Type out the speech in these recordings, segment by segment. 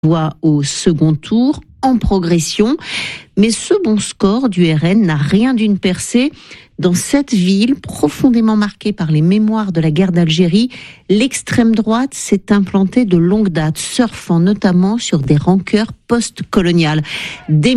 voix au second tour, en progression. Mais ce bon score du RN n'a rien d'une percée. Dans cette ville, profondément marquée par les mémoires de la guerre d'Algérie, l'extrême droite s'est implantée de longue date, surfant notamment sur des rancœurs post-coloniales. Dès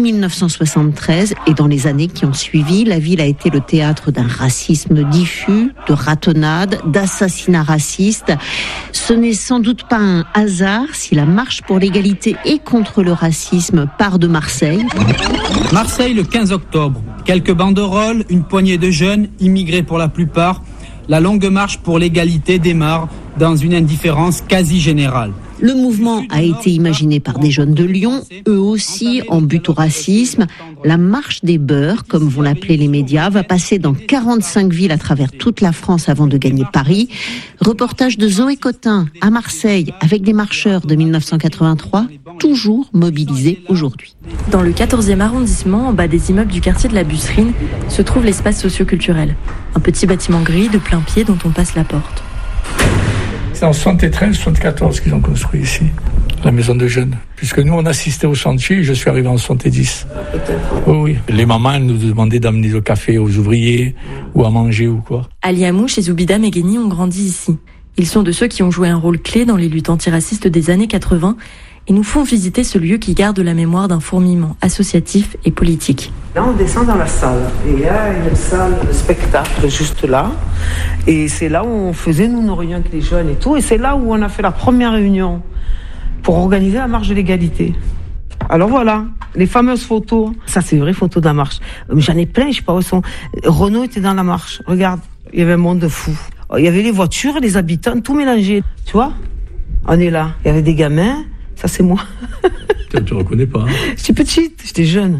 1973 et dans les années qui ont suivi, la ville a été le théâtre d'un racisme diffus, de ratonnades, d'assassinats racistes. Ce n'est sans doute pas un hasard si la marche pour l'égalité et contre le racisme part de Marseille. Marseille, le 15 octobre. Quelques banderoles, une poignée de jeunes, immigrés pour la plupart. La longue marche pour l'égalité démarre dans une indifférence quasi générale. Le mouvement a été imaginé par des jeunes de Lyon, eux aussi en but au racisme. La marche des beurs, comme vont l'appeler les médias, va passer dans 45 villes à travers toute la France avant de gagner Paris. Reportage de Zoé Cotin à Marseille avec des marcheurs de 1983, toujours mobilisés aujourd'hui. Dans le 14e arrondissement, en bas des immeubles du quartier de la Busserine, se trouve l'espace socio-culturel. Un petit bâtiment gris de plein pied dont on passe la porte. C'est en 73-74 qu'ils ont construit ici, la maison de jeunes. Puisque nous, on assistait au chantier, je suis arrivé en 70. Oui. Les mamans, elles nous demandaient d'amener le café aux ouvriers ou à manger ou quoi. Ali Amouche et Zoubida Megheni ont grandi ici. Ils sont de ceux qui ont joué un rôle clé dans les luttes antiracistes des années 80 et nous font visiter ce lieu qui garde la mémoire d'un fourmillement associatif et politique. Là, on descend dans la salle. Et il y a une salle de spectacle juste là. Et c'est là où on faisait, nous, nos réunions avec les jeunes et tout. Et c'est là où on a fait la première réunion pour organiser la marche de l'égalité. Alors voilà, les fameuses photos. Ça, c'est une vraie photo de la marche. J'en ai plein, je sais pas où elles sont. Renaud était dans la marche. Regarde, il y avait un monde de fous. Il y avait les voitures, les habitants, tout mélangé. Tu vois, on est là. Il y avait des gamins. Ça, c'est moi. Tu reconnais pas, hein? J'étais petite, j'étais jeune.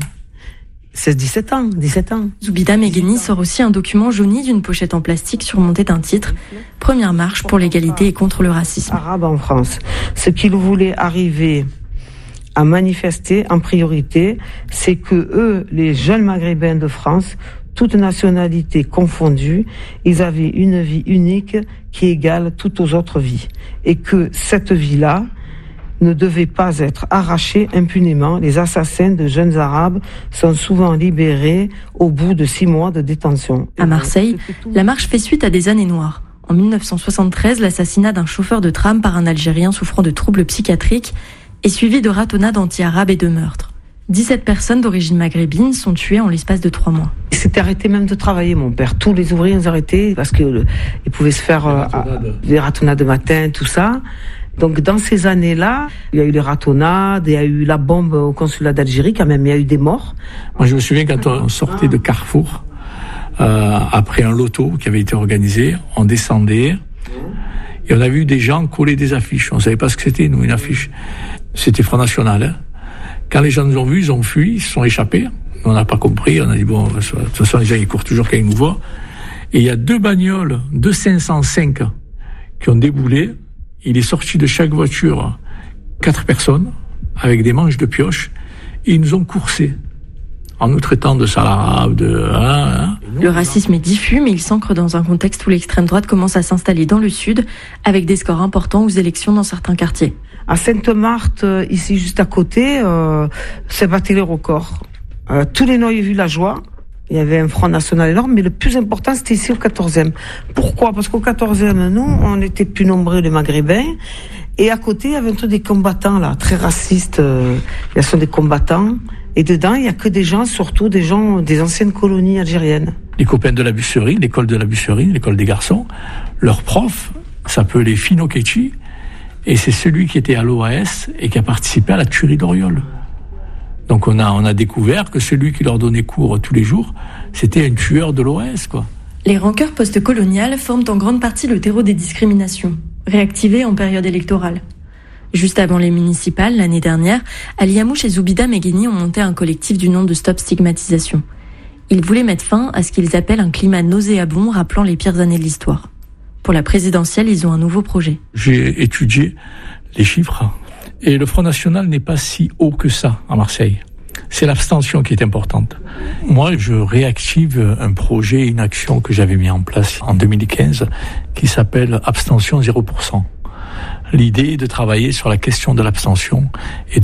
17 ans. Zoubida Megheni sort aussi un document jauni d'une pochette en plastique surmonté d'un titre « Première marche pour l'égalité et contre le racisme ». Arabe en France. Ce qu'ils voulaient arriver à manifester en priorité, c'est que eux, les jeunes maghrébins de France, toutes nationalités confondues, ils avaient une vie unique qui égale toutes aux autres vies. Et que cette vie-là ne devait pas être arrachée impunément. Les assassins de jeunes Arabes sont souvent libérés au bout de 6 mois de détention. À Marseille, la marche fait suite à des années noires. En 1973, l'assassinat d'un chauffeur de tram par un Algérien souffrant de troubles psychiatriques est suivi de ratonnades anti-arabes et de meurtres. 17 personnes d'origine maghrébine sont tuées en l'espace de 3 mois. Il s'était arrêté même de travailler, mon père. Tous les ouvriers ont arrêté parce qu'ils pouvaient se faire des ratonnades de matin, tout ça. Donc dans ces années-là, il y a eu les ratonnades, il y a eu la bombe au consulat d'Algérie, quand même, il y a eu des morts. Moi je me souviens quand on sortait de Carrefour, après un loto qui avait été organisé, on descendait et on a vu des gens coller des affiches. On ne savait pas ce que c'était, nous, une affiche. C'était Front National. Hein. Quand les gens nous ont vus, ils ont fui, ils se sont échappés. On n'a pas compris, on a dit bon, de toute façon les gens ils courent toujours quand ils nous voient. Et il y a 2 bagnoles, 2 505 qui ont déboulé. Il est sorti de chaque voiture 4 personnes avec des manches de pioche et ils nous ont coursés en nous traitant de sales arabes, Le racisme est diffus, mais il s'ancre dans un contexte où l'extrême droite commence à s'installer dans le sud avec des scores importants aux élections dans certains quartiers. À Sainte-Marthe, ici juste à côté, ça battait les records. Tous les noyaux villageois, il y avait un Front National énorme, mais le plus important, c'était ici au 14e. Pourquoi ? Parce qu'au 14e, nous, on était plus nombreux, les Maghrébins. Et à côté, il y avait un truc des combattants, là, très racistes. Il y a des combattants. Et dedans, il n'y a que des gens, surtout des gens des anciennes colonies algériennes. Les copains de la Busserine, l'école de la Busserine, l'école des garçons, leur prof s'appelait Fino Ketchi. Et c'est celui qui était à l'OAS et qui a participé à la tuerie d'Oriol. Donc on a découvert que celui qui leur donnait cours tous les jours, c'était un tueur de l'OAS, quoi. Les rancœurs post-coloniales forment en grande partie le terreau des discriminations, réactivées en période électorale. Juste avant les municipales, l'année dernière, Ali Amouche et Zoubida Megheni ont monté un collectif du nom de Stop Stigmatisation. Ils voulaient mettre fin à ce qu'ils appellent un climat nauséabond rappelant les pires années de l'histoire. Pour la présidentielle, ils ont un nouveau projet. J'ai étudié les chiffres. Et le Front National n'est pas si haut que ça à Marseille. C'est l'abstention qui est importante. Moi, je réactive un projet, une action que j'avais mis en place en 2015 qui s'appelle Abstention 0%. l'idée est de travailler sur la question de l'abstention et